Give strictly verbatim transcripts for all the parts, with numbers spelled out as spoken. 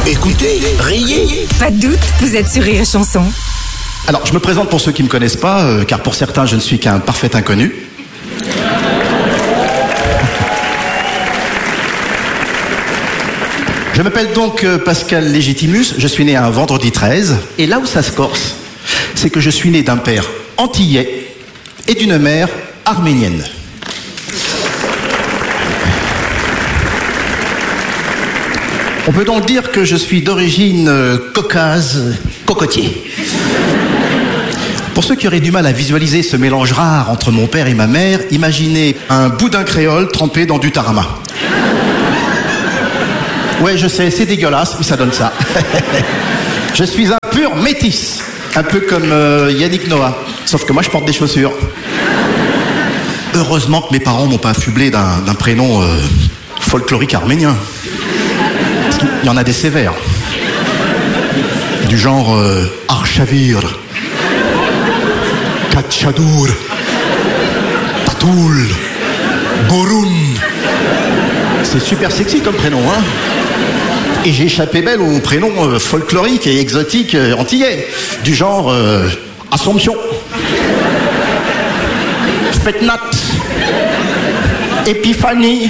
Écoutez, riez. Pas de doute, vous êtes sur Rire et Chanson. Alors, je me présente pour ceux qui ne me connaissent pas, euh, car pour certains, je ne suis qu'un parfait inconnu. Je m'appelle donc euh, Pascal Légitimus, je suis né un vendredi treize, et là où ça se corse, c'est que je suis né d'un père antillais et d'une mère arménienne. On peut donc dire que je suis d'origine euh, caucase, cocotier. Pour ceux qui auraient du mal à visualiser ce mélange rare entre mon père et ma mère, imaginez un boudin créole trempé dans du tarama. Ouais, je sais, c'est dégueulasse, mais ça donne ça. Je suis un pur métis, un peu comme euh, Yannick Noah, sauf que moi je porte des chaussures. Heureusement que mes parents m'ont pas affublé d'un, d'un prénom euh, folklorique arménien. Il y en a des sévères. Du genre euh, Archavir, Katchadour, Tatoul, Goroun. C'est super sexy comme prénom, hein. Et j'ai échappé belle aux prénoms euh, folkloriques et exotiques euh, antillais. Du genre euh, Assomption, Fetnat, Épiphanie,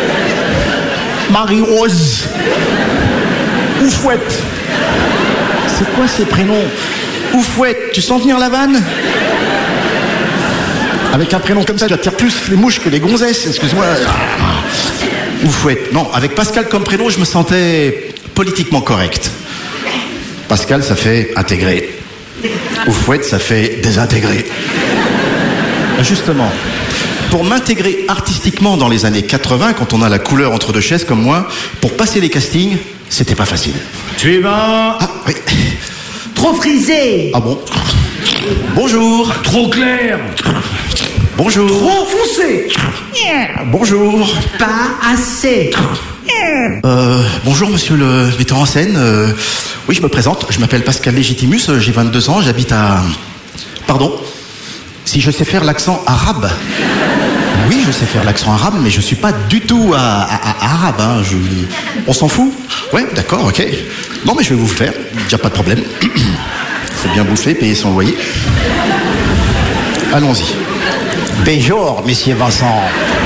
Marie-Rose, Oufouette. C'est quoi ces prénoms? Oufouette, tu sens venir la vanne? Avec un prénom comme ça, j'attire plus les mouches que les gonzesses, excuse-moi. Oufouette. Non, avec Pascal comme prénom, je me sentais politiquement correct. Pascal, ça fait intégrer. Oufouette, ça fait désintégrer. Justement, pour m'intégrer artistiquement dans les années quatre-vingts, quand on a la couleur entre deux chaises comme moi, pour passer les castings, c'était pas facile. Suivant. Ah, oui. Trop frisé. Ah bon? Bonjour. Trop clair. Bonjour. Trop foncé. Bonjour. Pas assez. Euh, bonjour monsieur le metteur en scène. Euh, oui, je me présente. Je m'appelle Pascal Légitimus. euh, J'ai vingt-deux ans. J'habite à... Pardon? Si je sais faire l'accent arabe. Oui, je sais faire l'accent arabe, mais je suis pas du tout à, à, à arabe. Hein. Je... On s'en fout? Ouais, d'accord, ok. Non, mais je vais vous le faire. Y a pas de problème. Faut bien bouffer, payer son loyer. Allons-y. Bonjour, monsieur Vincent.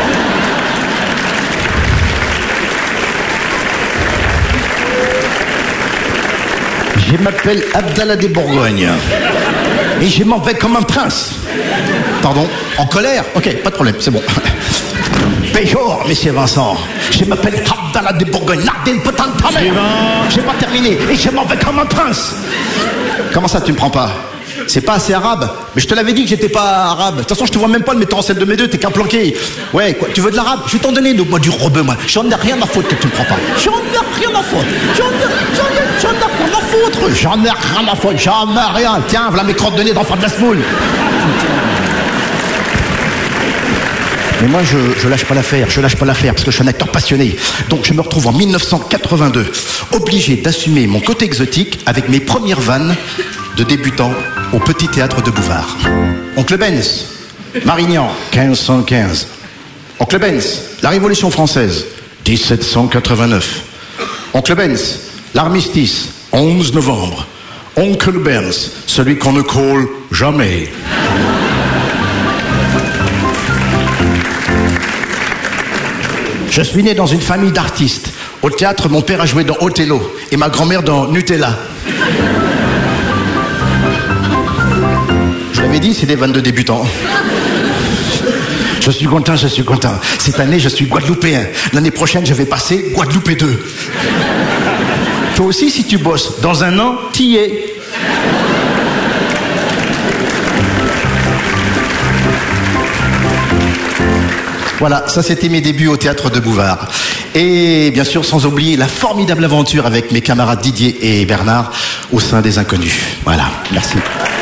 Je m'appelle Abdallah des Bourgognes. Et je m'en vais comme un prince. Pardon? En colère? Ok, pas de problème, c'est bon. Bonjour, monsieur Vincent. Je m'appelle Abdallah des Bourgognes. Nardine, putain de ta mère. J'ai pas terminé. Et je m'en vais comme un prince. Comment ça, tu me prends pas? C'est pas assez arabe? Mais je te l'avais dit que j'étais pas arabe. De toute façon, je te vois même pas le metteur en scène de mes deux, t'es qu'un planqué. Ouais, quoi, tu veux de l'arabe? Je vais t'en donner, moi, du rebeu, moi. J'en ai rien à foutre que tu me prends pas. J'en ai rien à foutre. J'en ai, j'en ai, j'en ai rien à foutre. J'en ai rien à foutre. J'en ai rien. Tiens, voilà mes crottes de nez d'enfant de la semoule. Mais moi, je, je lâche pas l'affaire, je lâche pas l'affaire, parce que je suis un acteur passionné. Donc je me retrouve en mille neuf cent quatre-vingt-deux, obligé d'assumer mon côté exotique avec mes premières vannes de débutant au Petit Théâtre de Bouvard. Oncle Benz, Marignan, quinze cent quinze. Oncle Benz, la Révolution française, dix-sept cent quatre-vingt-neuf. Oncle Benz, l'armistice, onze novembre. Oncle Benz, celui qu'on ne colle jamais. Je suis né dans une famille d'artistes. Au théâtre, mon père a joué dans Othello et ma grand-mère dans Nutella. Je l'avais dit, c'est des vannes de débutants. Je suis content, je suis content. Cette année, je suis guadeloupéen. L'année prochaine, je vais passer Guadeloupe deux. Toi aussi, si tu bosses, dans un an, t'y es. Voilà, ça c'était mes débuts au Théâtre de Bouvard. Et bien sûr, sans oublier la formidable aventure avec mes camarades Didier et Bernard au sein des Inconnus. Voilà, merci.